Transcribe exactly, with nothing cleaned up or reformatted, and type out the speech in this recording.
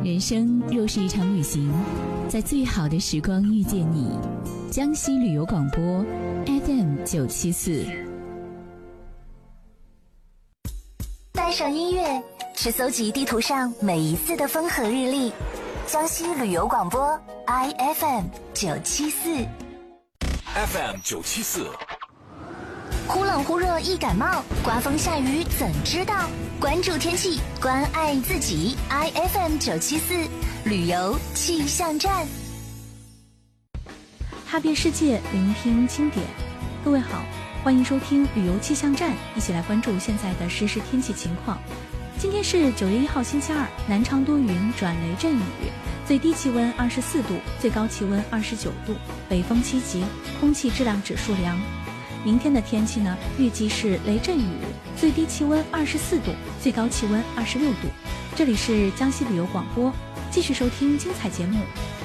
人生若是一场旅行，在最好的时光遇见你。江西旅游广播 F M 九七四。 带上音乐，是搜集地图上每一次的风和日丽。江西旅游广播 I F M 九七四。 F M 九七四。 忽冷忽热易感冒，刮风下雨怎知道？关注天气，关爱自己。I F M 九七四旅游气象站， 踏遍世界，聆听经典。各位好，欢迎收听旅游气象站，一起来关注现在的实时天气情况。今天是九月一号星期二，南昌多云转雷阵雨，最低气温二十四度，最高气温二十九度，北风七级，空气质量指数良。明天的天气呢，预计是雷阵雨，最低气温二十四度，最高气温二十六度。这里是江西旅游广播，继续收听精彩节目。